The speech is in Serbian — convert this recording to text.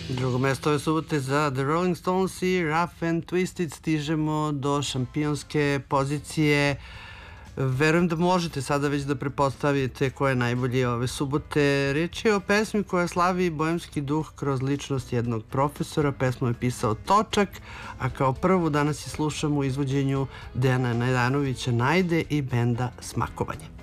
Drugo mesto ove subote za The Rolling Stones i Rough and Twisted. Stižemo do šampionske pozicije. Verujem da možete sada već da prepostavite ko je najbolji ove subote. Reč je o pesmi koja slavi bojemski duh kroz ličnost jednog profesora. Pesmu je pisao Točak, a kao prvu danas je slušamo u izvođenju Dejana Najdanovića Najde i benda Smakovanje.